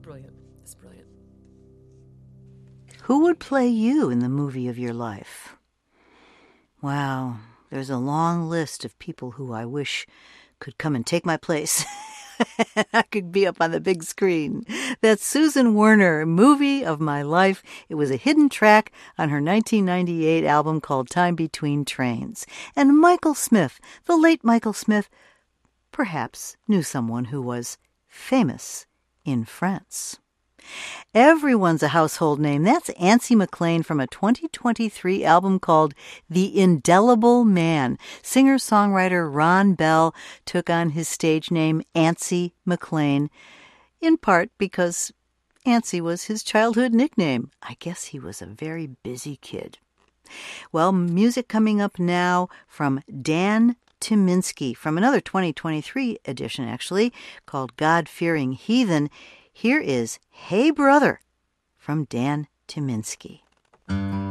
brilliant. It's brilliant. Who would play you in the movie of your life? Wow, there's a long list of people who I wish could come and take my place. I could be up on the big screen. That's Susan Werner, Movie of My Life. It was a hidden track on her 1998 album called Time Between Trains. And Michael Smith, the late Michael Smith, perhaps knew someone who was famous in France. Everyone's a household name. That's Antsy McLean from a 2023 album called The Indelible Man. Singer-songwriter Ron Bell took on his stage name Antsy McLean, in part because Antsy was his childhood nickname. I guess he was a very busy kid. Well, music coming up now from Dan Tyminski from another 2023 edition, actually, called God-Fearing Heathen. Here is Hey Brother from Dan Tyminski.